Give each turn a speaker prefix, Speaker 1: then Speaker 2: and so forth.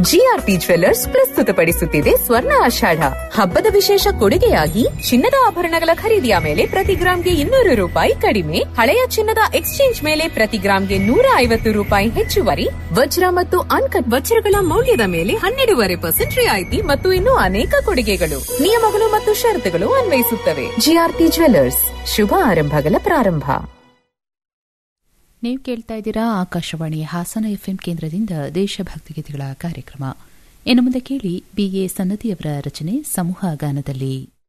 Speaker 1: GRP jewellers ಪ್ರಸ್ತುತಪಡಿಸುತ್ತಿದೆ ಸ್ವರ್ಣ ಆಷಾಢ. ಹಬ್ಬದ ವಿಶೇಷ ಕೊಡುಗೆಯಾಗಿ ಚಿನ್ನದ ಆಭರಣಗಳ ಖರೀದಿಯ ಮೇಲೆ ಪ್ರತಿ ಗ್ರಾಂಗೆ 200 ರೂಪಾಯಿ ಕಡಿಮೆ, ಹಳೆಯ ಚಿನ್ನದ ಎಕ್ಸ್ಚೇಂಜ್ ಮೇಲೆ ಪ್ರತಿ ಗ್ರಾಂಗೆ 150 ರೂಪಾಯಿ ಹೆಚ್ಚುವರಿ, ವಜ್ರ ಮತ್ತು ಅನ್ಕಟ್ ವಜ್ರಗಳ ಮೌಲ್ಯದ ಮೇಲೆ 12% ರಿಯಾಯಿತಿ ಮತ್ತು ಇನ್ನೂ ಅನೇಕ ಕೊಡುಗೆಗಳು. ನಿಯಮಗಳು ಮತ್ತು ಷರತ್ತುಗಳು ಅನ್ವಯಿಸುತ್ತವೆ. ಜಿಆರ್ಪಿ ಜ್ಯುವೆಲ್ಲರ್ಸ್, ಶುಭ ಆರಂಭಗಳ ಪ್ರಾರಂಭ.
Speaker 2: ನೀವು ಕೇಳ್ತಾ ಇದ್ದೀರಾ ಆಕಾಶವಾಣಿ ಹಾಸನ ಎಫ್ಎಂ ಕೇಂದ್ರದಿಂದ ದೇಶಭಕ್ತಿ ಗೀತೆಗಳ ಕಾರ್ಯಕ್ರಮ. ಇನ್ನು ಮುಂದೆ ಕೇಳಿ ಬಿಎ ಸನ್ನದಿಯವರ ರಚನೆ ಸಮೂಹ ಗಾನದಲ್ಲಿ.